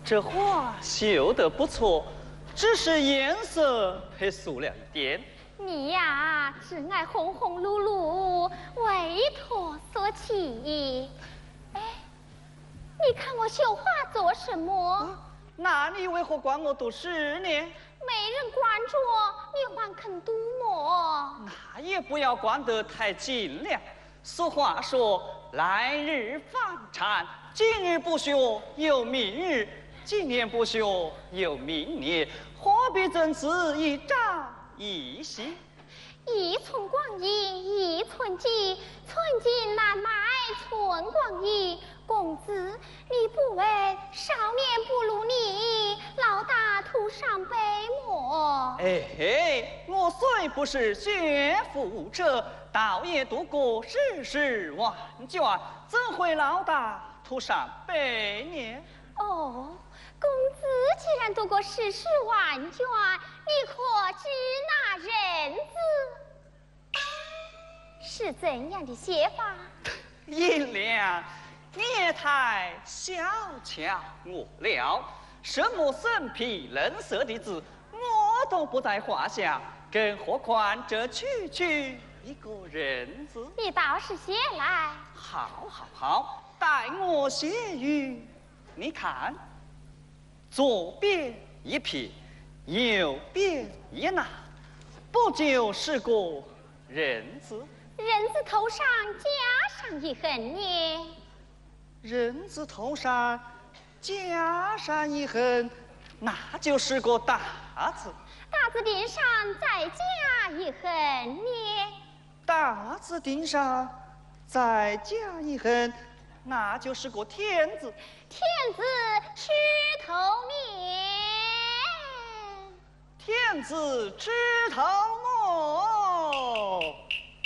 这花绣得不错，只是颜色配素了一点。 你呀，只爱红红噜噜，为托所起。哎，你看我绣花做什么？ 那你为何管我读诗呢？ 没人管着，你还肯读么？ 那也不要管得太紧了。俗话说，来日方长，今日不学有明日，今年不学有明年，何必争此一朝一夕？ 一寸光阴一寸金，寸金难买寸光阴。公子，你不问，少年不如你，老大徒伤悲么？ 哎嘿，我虽不是学富者，倒也读过世事万卷，怎会老大徒伤悲呢？ 哦，公子既然读过世事万卷，你可知那人字是怎样的写法？ 银良，你也太小瞧我了。什么生僻嫩色的字，我都不在话下，更何况这区区一个人字？ 你倒是写来。 好，好，好，待我写于你看，左边一撇，右边一捺，不就是个人字？ 人字头上加上一横呢？ 人字头上加上一横，那就是个大字。 大字顶上再加一横呢？ 大字顶上再加一横，那就是个天字。 天字吃头面， 天字吃头末，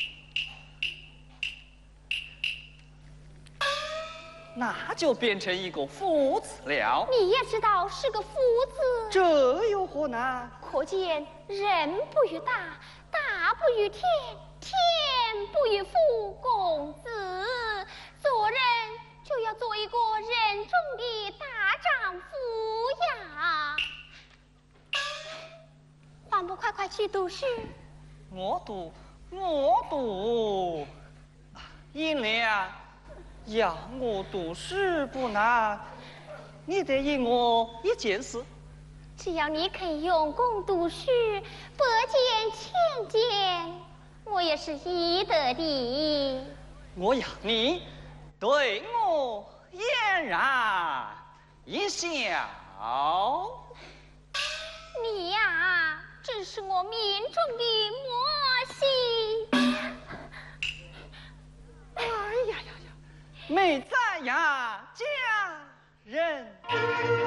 那就变成一个福字了。 你也知道是个福字， 这有何难？ 可见人不与大，大不与天，天不与福。公子做人就要做一个人中的大丈夫呀！还不快快去读诗？ 我读，银良，要我读诗不难，你得应我一件事。 只要你肯用功读诗，百件千件，我也是依得的。 我要你对我嫣然一笑。 你呀，只是我命中的魔系。 哎呀呀呀，美哉呀，佳人！